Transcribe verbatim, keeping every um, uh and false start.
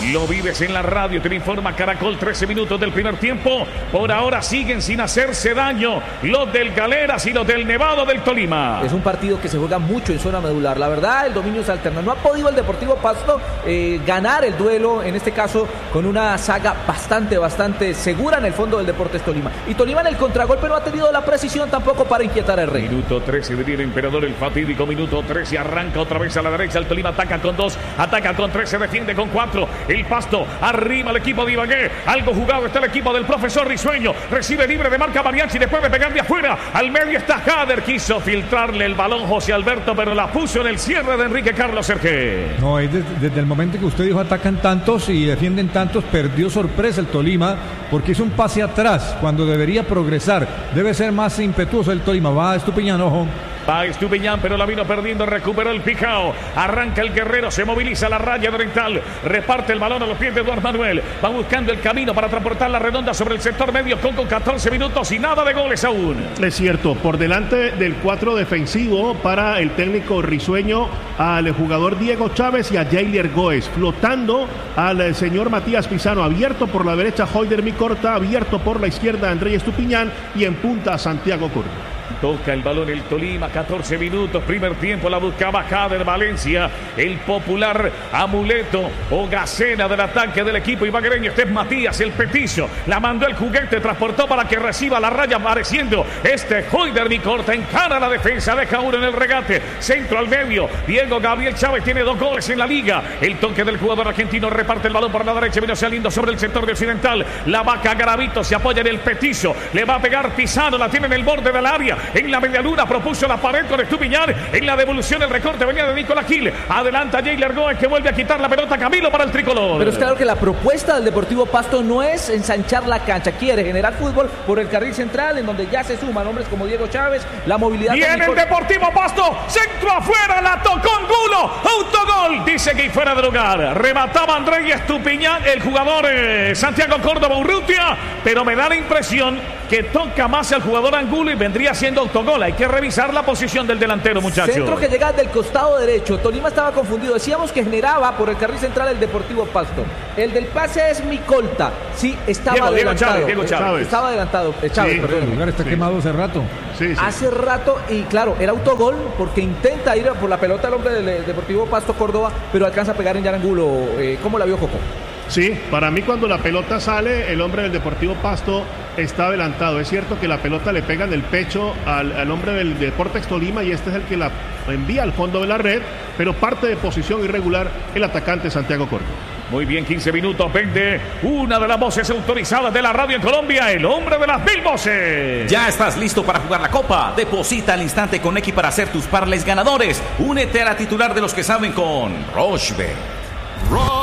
Lo vives en la radio, te lo informa Caracol. Trece minutos del primer tiempo. Por ahora siguen sin hacerse daño los del Galeras y los del Nevado del Tolima. Es un partido que se juega mucho en zona medular. La verdad, el dominio es alterno. No ha podido el Deportivo Pasto eh, ganar el duelo, en este caso con una saga bastante, bastante segura en el fondo del Deportes Tolima. Y Tolima en el contragolpe no ha tenido la precisión tampoco para inquietar al Rey. Minuto trece de el Emperador, el fatídico minuto trece. Arranca otra vez a la derecha. El Tolima ataca con dos, ataca con tres, se defiende con cuatro. El Pasto arriba el equipo de Ibagué. Algo jugado está el equipo del profesor Risueño. Recibe libre de marca Mariachi después de pegar de afuera. Al medio está Jader. Quiso filtrarle el balón José Alberto, pero la puso en el cierre de Enrique Carlos Sergé. No, es desde, desde el momento que usted dijo atacan tantos y defienden tantos, perdió sorpresa el Tolima porque hizo un pase atrás cuando debería progresar. Debe ser más impetuoso el Tolima. Va Estupiñán, ojo. Va Estupiñán, pero la vino perdiendo, recuperó el Pijao. Arranca el Guerrero, se moviliza la raya oriental. Reparte el balón a los pies de Eduardo Manuel. Va buscando el camino para transportar la redonda sobre el sector medio con, con catorce minutos y nada de goles aún. Es cierto, por delante del cuatro defensivo para el técnico risueño al jugador Diego Chávez y a Jailer Goes. Flotando al señor Matías Pizano. Abierto por la derecha Hoider Micorta. Abierto por la izquierda André Estupiñán. Y en punta Santiago Curto. Toca el balón el Tolima, catorce minutos, primer tiempo, la buscaba Jader Valencia, el popular amuleto o gacela del ataque del equipo ibaguereño. Este es Matías, el petizo, la mandó el juguete, transportó para que reciba la raya, apareciendo este Hoider Micorta, encara la defensa, deja uno en el regate, centro al medio, Diego Gabriel Chávez tiene dos goles en la liga, el toque del jugador argentino, reparte el balón por la derecha, vino saliendo sobre el sector de occidental, la vaca Garavito se apoya en el petizo, le va a pegar Pizano, la tiene en el borde del área, en la media luna propuso la pared con Estupiñán. En la devolución el recorte venía de Nicolás Gil. Adelanta Jailer Goes que vuelve a quitar la pelota. Camilo para el tricolor. Pero es claro que la propuesta del Deportivo Pasto no es ensanchar la cancha. Quiere generar fútbol por el carril central, en donde ya se suman hombres como Diego Chávez. La movilidad. Viene el Deportivo Pasto. Centro afuera. La tocó Angulo. Autogol. Dice que fuera de lugar. Remataba André Estupiñán. El jugador eh, Santiago Córdoba Urrutia. Pero me da la impresión que toca más al jugador Angulo y vendría siendo autogol. Hay que revisar la posición del delantero, muchachos. Centro que llega del costado derecho. Tolima estaba confundido. Decíamos que generaba por el carril central el Deportivo Pasto. El del pase es Micolta. Sí, estaba Diego, adelantado. Diego Chávez, Diego Chávez. Estaba adelantado. Eh, Chávez, sí, perdón. El lugar está sí. quemado hace rato. Sí, sí. Hace rato, y claro, era autogol porque intenta ir por la pelota el hombre del Deportivo Pasto Córdoba, pero alcanza a pegar en Yarangulo. Eh, ¿Cómo la vio Coco? Sí, para mí cuando la pelota sale, el hombre del Deportivo Pasto está adelantado. Es cierto que la pelota le pega en el pecho al, al hombre del Deportes Tolima y este es el que la envía al fondo de la red, pero parte de posición irregular el atacante Santiago Córdoba. Muy bien, quince minutos, vende una de las voces autorizadas de la radio en Colombia, el hombre de las mil voces. Ya estás listo para jugar la Copa. Deposita al instante con X para hacer tus parlays ganadores. Únete a la titular de los que saben con Rochebet. Rochebet.